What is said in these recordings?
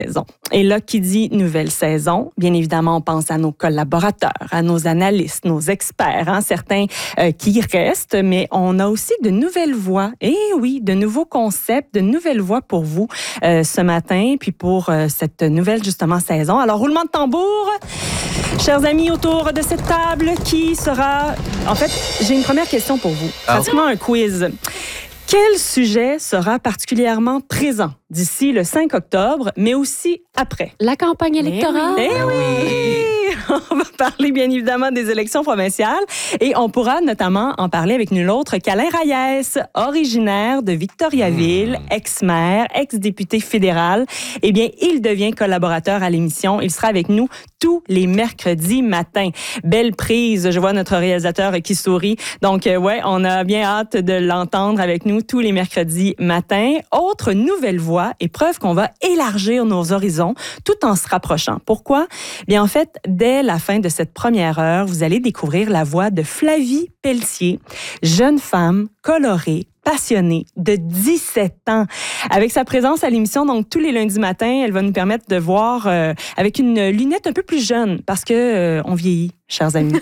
saison. Et là, qui dit nouvelle saison, bien évidemment, on pense à nos collaborateurs, à nos analystes, nos experts, certains qui restent, mais on a aussi de nouvelles voix. Et oui, de nouveaux concepts, de nouvelles voix pour vous ce matin, puis pour cette nouvelle, justement, saison. Alors, roulement de tambour, chers amis autour de cette table, qui sera... En fait, j'ai une première question pour vous. Pratiquement un quiz. Quel sujet sera particulièrement présent d'ici le 5 octobre, mais aussi après? La campagne électorale. Eh oui! On va parler bien évidemment des élections provinciales et on pourra notamment en parler avec nul autre qu'Alain Reyes, originaire de Victoriaville, ex-maire, ex-député fédéral. Eh bien, il devient collaborateur à l'émission. Il sera avec nous tous les mercredis matins. Belle prise, je vois notre réalisateur qui sourit. Donc, ouais, on a bien hâte de l'entendre avec nous tous les mercredis matins. Autre nouvelle voix et preuve qu'on va élargir nos horizons tout en se rapprochant. Pourquoi? Bien, en fait, dès la fin de cette première heure, vous allez découvrir la voix de Flavie Pelletier, jeune femme colorée, passionnée de 17 ans. Avec sa présence à l'émission, donc tous les lundis matins, elle va nous permettre de voir avec une lunette un peu plus jeune parce que on vieillit, chers amis.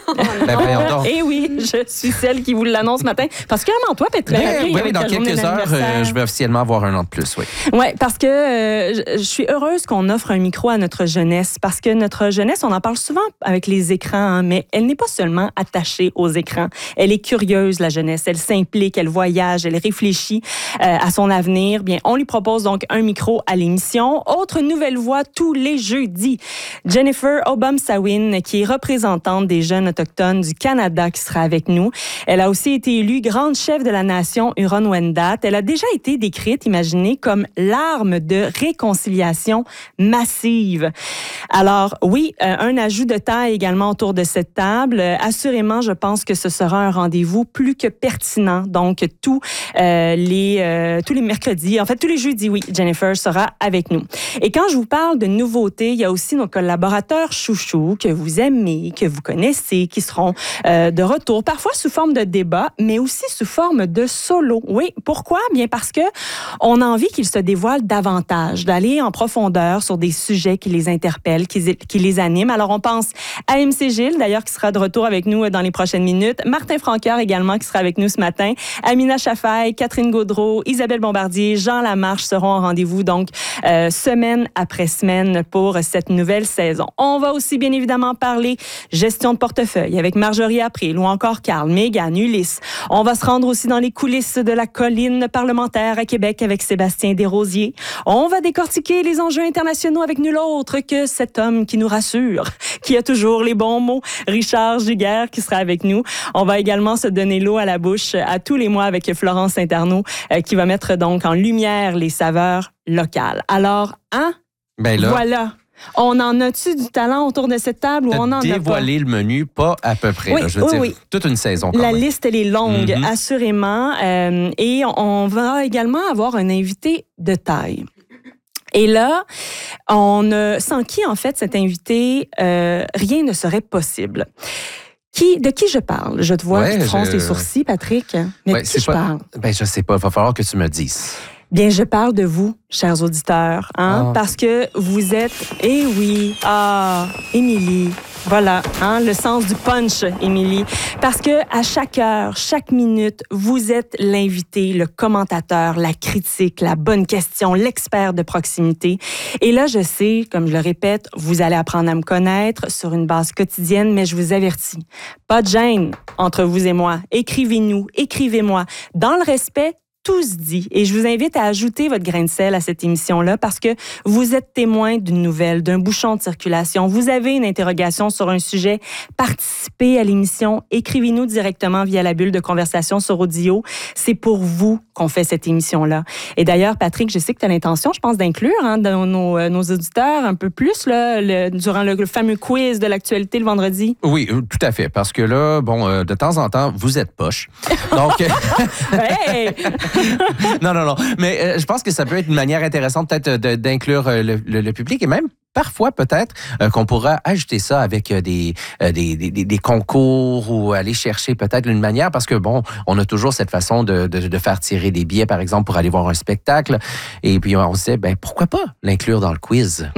Et oui, je suis celle qui vous l'annonce ce matin. Particulièrement toi, Patrick. Oui, dans quelques heures, je vais officiellement avoir un an de plus, oui. Oui, parce que je suis heureuse qu'on offre un micro à notre jeunesse parce que notre jeunesse, on en parle souvent avec les écrans, mais elle n'est pas seulement attachée aux écrans. Elle est curieuse, la jeunesse. Elle s'implique, elle voyage, elle réfléchit à son avenir. Bien, on lui propose donc un micro à l'émission. Autre nouvelle voix tous les jeudis. Jennifer Obama-Sawin, qui est représentante des jeunes autochtones du Canada, qui sera avec nous. Elle a aussi été élue grande chef de la nation Huron-Wendat. Elle a déjà été décrite, imaginez, comme l'arme de réconciliation massive. Alors, oui, un ajout de taille également autour de cette table. Assurément, je pense que ce sera un rendez-vous plus que pertinent. Donc, tous les mercredis, en fait, tous les jeudis, oui, Jennifer sera avec nous. Et quand je vous parle de nouveautés, il y a aussi nos collaborateurs chouchous que vous aimez, que vous connaissez, qui seront de retour, parfois sous forme de débat, mais aussi sous forme de solo. Oui, pourquoi? Bien parce que on a envie qu'ils se dévoilent davantage, d'aller en profondeur sur des sujets qui les interpellent, qui les animent. Alors, on pense à MC Gilles, d'ailleurs, qui sera de retour avec nous dans les prochaines minutes. Martin Francoeur également, qui sera avec nous ce matin. Amina Chafaï, Catherine Gaudreault, Isabelle Bombardier, Jean Lamarche seront en rendez-vous, donc, semaine après semaine pour cette nouvelle saison. On va aussi, bien évidemment, parler gestion de portefeuille avec Marjorie April ou encore Carl, Mégane, Ulysse. On va se rendre aussi dans les coulisses de la colline parlementaire à Québec avec Sébastien Desrosiers. On va décortiquer les enjeux internationaux avec nul autre que cet homme qui nous rassure, qui a toujours les bons mots, Richard Giguère, qui sera avec nous. On va également se donner l'eau à la bouche à tous les mois avec Florence Saint-Arnaud, qui va mettre donc en lumière les saveurs locales. Alors, voilà. On en a-tu du talent autour de cette table ou on en a pas? Dévoiler le menu, pas à peu près. Oui, là. Je veux dire, toute une saison quand La même. liste, elle est longue, assurément. Et on va également avoir un invité de taille. Et là, sans qui, en fait, cet invité, rien ne serait possible. De qui je parle? Je te vois qui te fronce les sourcils, Patrick. Mais de qui je parle? Je sais pas. Il va falloir que tu me dises. Bien, je parle de vous, chers auditeurs, parce que vous êtes... Eh oui, Émilie, voilà, le sens du punch, Émilie. Parce que à chaque heure, chaque minute, vous êtes l'invité, le commentateur, la critique, la bonne question, l'expert de proximité. Et là, je sais, comme je le répète, vous allez apprendre à me connaître sur une base quotidienne, mais je vous avertis, pas de gêne entre vous et moi. Écrivez-nous, écrivez-moi, dans le respect, tous dit. Et je vous invite à ajouter votre grain de sel à cette émission-là parce que vous êtes témoin d'une nouvelle, d'un bouchon de circulation. Vous avez une interrogation sur un sujet, participez à l'émission. Écrivez-nous directement via la bulle de conversation sur Audio. C'est pour vous qu'on fait cette émission-là. Et d'ailleurs, Patrick, je sais que tu as l'intention, je pense, d'inclure dans nos auditeurs un peu plus là, durant le fameux quiz de l'actualité le vendredi. Oui, tout à fait. Parce que là, de temps en temps, vous êtes poche. Donc... Hey! Non. Mais je pense que ça peut être une manière intéressante peut-être d'inclure le public et même parfois, peut-être, qu'on pourra ajouter ça avec des concours ou aller chercher peut-être une manière, parce que, bon, on a toujours cette façon de faire tirer des billets, par exemple, pour aller voir un spectacle. Et puis, on se dit, pourquoi pas l'inclure dans le quiz?